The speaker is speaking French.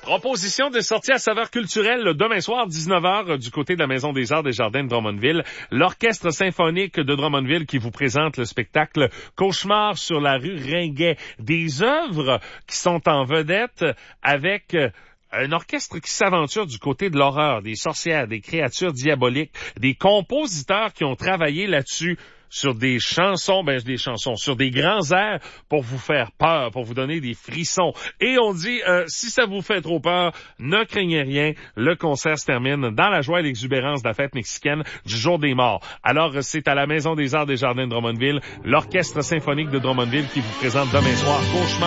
Proposition de sortie à saveur culturelle le demain soir, 19h, du côté de la Maison des Arts des Jardins de Drummondville. L'Orchestre symphonique de Drummondville qui vous présente le spectacle Cauchemar sur la rue Ringuet. Des œuvres qui sont en vedette avec un orchestre qui s'aventure du côté de l'horreur, des sorcières, des créatures diaboliques, des compositeurs qui ont travaillé là-dessus. Sur des chansons, sur des grands airs pour vous faire peur, pour vous donner des frissons. Et on dit, si ça vous fait trop peur, ne craignez rien. Le concert se termine dans la joie et l'exubérance de la fête mexicaine du Jour des Morts. Alors, c'est à la Maison des Arts des Jardins de Drummondville, l'Orchestre symphonique de Drummondville qui vous présente demain soir Cauchemar